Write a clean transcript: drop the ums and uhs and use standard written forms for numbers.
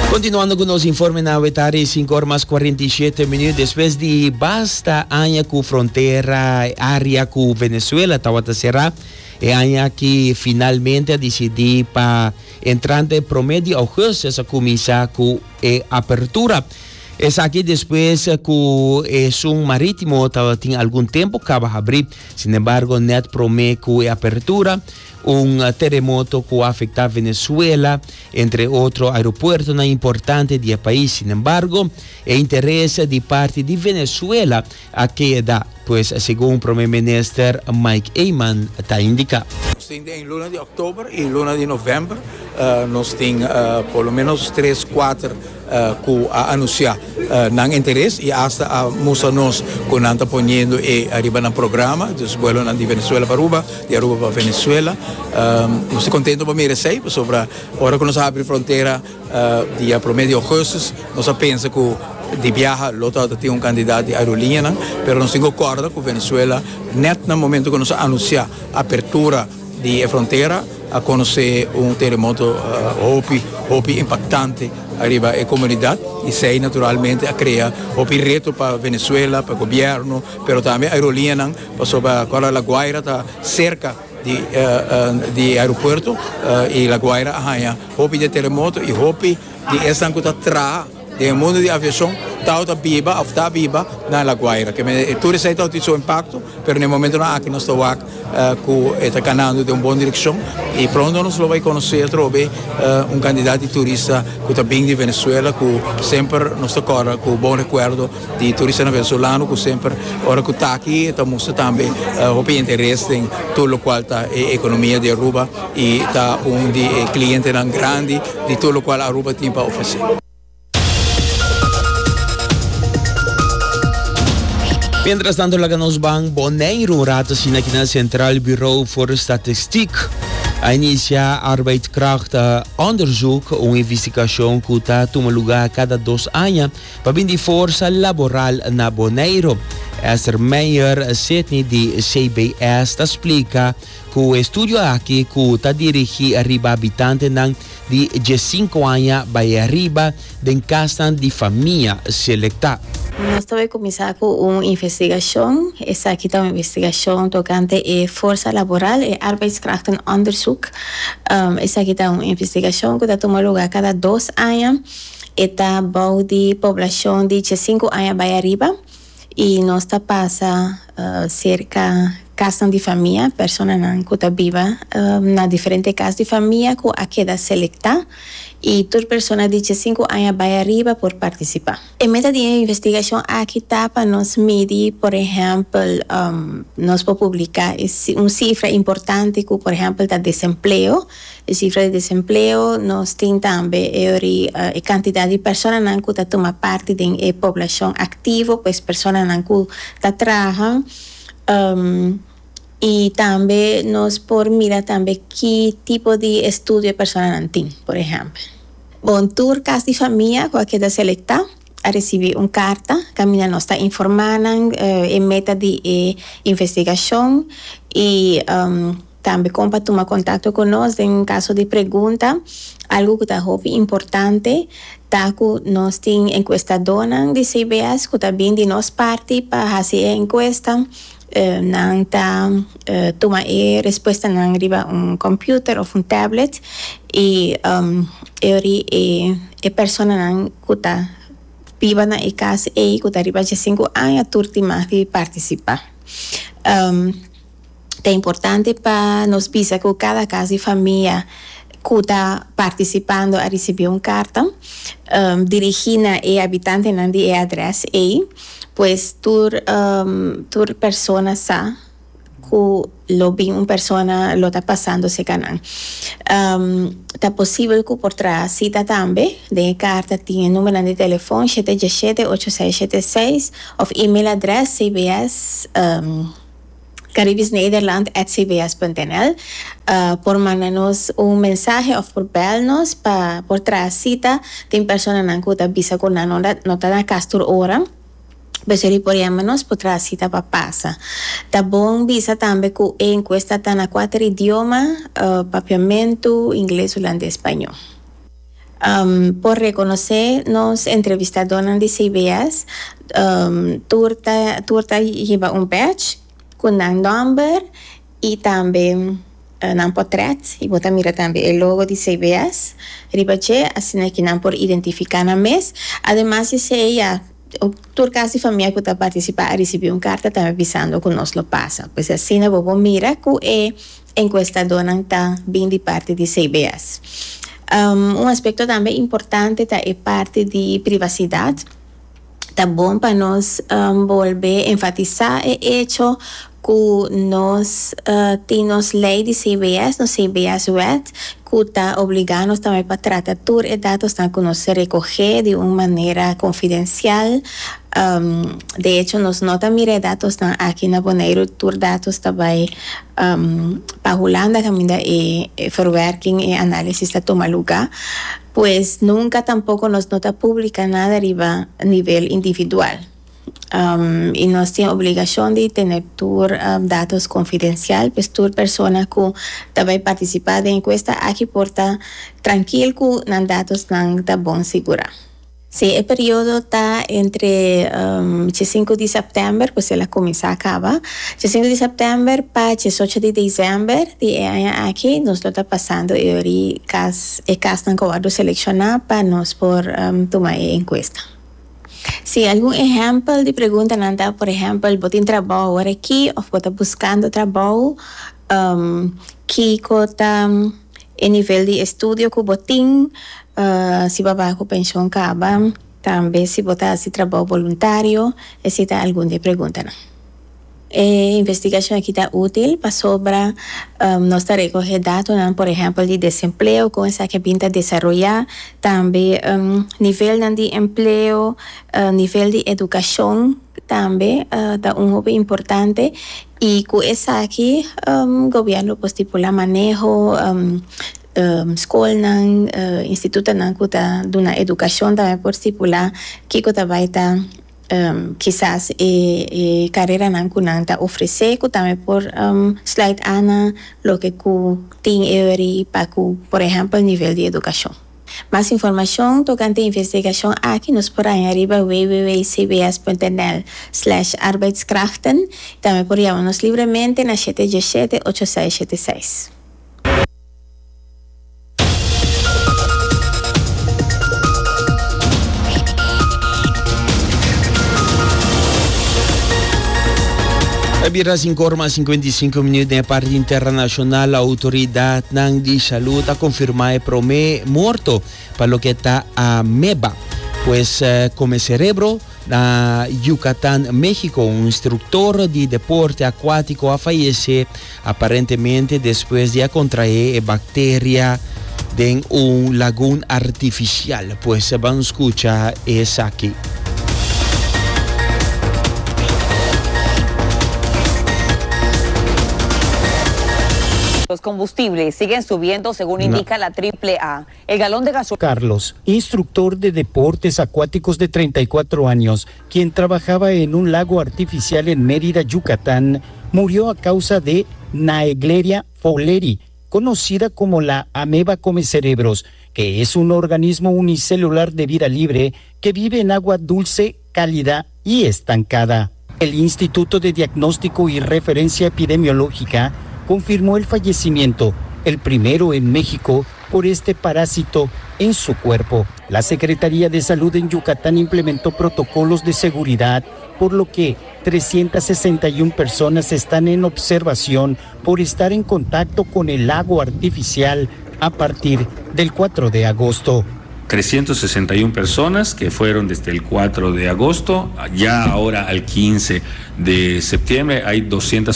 Continuando con los informes na vetari 5:47 después de basta año com fronteira área com Venezuela tawata será e año que finalmente decidi para entrante promedio agosto essa começar com apertura. Es aquí después que es un marítimo tiene algún tiempo que va a abrir. Sin embargo, net promete que apertura un terremoto que afecta a Venezuela, entre otros aeropuertos importantes del país. Sin embargo, el interés de parte de Venezuela a queda, pues según el primer ministro Mike Eyman está indicado. En luna de octubre y luna de noviembre nos tienen por lo menos 3-4 que anunciar nan interés y hasta nos con anda poniendo arriba en el programa, entonces vuelo de Venezuela para Aruba, de Aruba para Venezuela. No estoy contento por mi receita sobre ahora que nos abre frontera día promedio agosto, nos pensa que de viaja, lota tem candidato de aerolínea, pero não tenho acordo com Venezuela, net no momento que nos anuncia apertura de fronteira, a conhecer terremoto hopi impactante arriba a comunidade e sei naturalmente a criar hopi reto para Venezuela, para o governo, pero também a aerolínea, sobre a La Guaira está cerca de aeroporto e La Guaira arranha hopi de terremoto e hopi de essa que está atrás do mundo de aviação está viva na La Guaira, que tudo isso tem seu impacto, mas no momento não há que nós estamos que está caminhando de uma boa direção e pronto nós vamos conhecer candidato de turista que está bem de Venezuela, que sempre nos toca com bom recuerdo de turista venezuelano, que sempre hora que está aqui estamos também o interesse em tudo o qual está a economia de Aruba e está de cliente grande de tudo o qual Aruba tem para oferecer. Mientras tanto, la nos van Bonaire ratifica aquí en el Centraal Bureau voor Statistiek. A inicia arbeidskrachtonderzoek, una investigación que toma lugar cada 2 años para ver la fuerza laboral na Bonaire. Esther Meyer Sidney de CBS explica que el estudio aquí que está dirigido arriba habitantes de 5 años para arriba de casa de familia selecta. Nós estamos começando com uma investigação. Essa aqui é uma investigação tocante a força laboral e arbeidskrachtonderzoek. Essa aqui é uma investigação que está tomando lugar cada 2 anos. Está bom de população de 5 anos para arriba. E nós está passando cerca casa de família, pessoas que estão vivas na diferentes casas de família que a queda selecta. E toda pessoa de 5 anos para arriba por participar. A meta de investigação aqui está para nós medir, por exemplo, nós podemos publicar uma cifra importante, que, por exemplo, da desemprego. A cifra de desemprego, nós temos também a quantidade de pessoas que estão tomando parte da população ativa, pois pessoas que estão trabalhando. E também nós podemos mirar também que tipo de estudo a pessoa tem, por exemplo. Bom, tour casa de família, qualquer da selecta, a receber uma carta, que a menina nos está informando a meta de investigação e também como para tomar contato conosco em caso de pergunta, algo que está importante, tá que nós temos enquestadora de CBS, que está bem de nossa parte para fazer a encuesta. Não está tomar a resposta não arriba computer ou tablet e a pessoa não que está viva na casa e que está arriba de 5 anos turti mais de participar. É importante para nós pensar que cada casa de família que está participando a receber uma carta dirigida a habitante de adresse e pues tur persona sa que lo vi una persona lo está pasando se canan está posible que por trás cita también de carta tiene número de teléfono 777-8676 o email adres cbs caribisnederland@cbs.nl por mandarnos un mensaje o por vernos por trás cita tem persona que está visa con la nota na castor hora. Beseri por menos potrà cita para passa. Tá bom bisa também que a encuesta está na 4 idiomas, papiamento, inglês, holandês, espanhol. Por reconocernos entrevistadores de CBS, turta lleva un badge con un number y también un portrait y bota mira también el logo de CBS ribache así que no por identificar a mes. Además dice ya turcas y familia que está participando recibió una carta también avisando que nos lo pasa. Pues así no bobo mira que encuestadora está bien de parte de CBS. Un aspecto también importante es parte de privacidad. Está bom para nos volver a enfatizar el hecho que nos tenemos ley de CBS, no CBS Web, que está obligando también para tratar todos los datos que nos se recoger de una manera confidencial. De hecho, nos nota mire datos aquí en Bonaire, todos datos también para Holanda, camina y forwerking y análisis de toma lugar, pues nunca tampoco nos nota pública nada arriba a nivel individual. Y nos tiene obligación de tener datos confidenciales, pues toda persona que también participa de encuesta aquí porta tranquilo que los datos están bon segura. Sí, el periodo está entre el 5 de septiembre, pues la comienza acaba. El 5 de septiembre para el 18 de diciembre, de aquí nos lo está pasando y ahorita el caso está seleccionado para nos por tomar encuesta. Si algún ejemplo de pregunta anda, por ejemplo, botín trabajo ahora aquí o está buscando trabajo, que está en nivel de estudio que botín, si va bajo pensión acaba, también si bota si trabajo voluntario, si está algún de pregunta. Investigación aquí está útil para sobre nos recoger datos, por ejemplo, de desempleo, con esa que pinta desarrollar, también nivel de empleo, nivel de educación, también da un hobby importante y con esa aquí gobierno pues estipula manejo escuela, instituto de una educación también por estipular que está quizás carrera nankunanta ofrecer también por slide ana lo que tiene para por ejemplo el nivel de educación. Más información tocante investigación aquí nos podrán arriba www.cbs.nl/arbeidskrachten. También por llamarnos libremente en 717-8676. Abira 5:55 minutos na parte internacional, a autoridade de salud a confirmar el muerto para lo que está a MEBA, pues come cerebro na Yucatán, México, un instructor de deporte acuático a fallecer aparentemente después de contraer bacteria en un lagún artificial. Pues van a escuchar es aquí. Los combustibles siguen subiendo según indica la AAA. El galón de gasolina. Carlos, instructor de deportes acuáticos de 34 años, quien trabajaba en un lago artificial en Mérida, Yucatán, murió a causa de Naegleria fowleri, conocida como la ameba come cerebros, que es un organismo unicelular de vida libre que vive en agua dulce, cálida y estancada. El Instituto de Diagnóstico y Referencia Epidemiológica confirmó el fallecimiento, el primero en México, por este parásito en su cuerpo. La Secretaría de Salud en Yucatán implementó protocolos de seguridad, por lo que 361 personas están en observación por estar en contacto con el lago artificial a partir del 4 de agosto. 361 personas que fueron desde el 4 de agosto, ya ahora al 15 de septiembre hay 200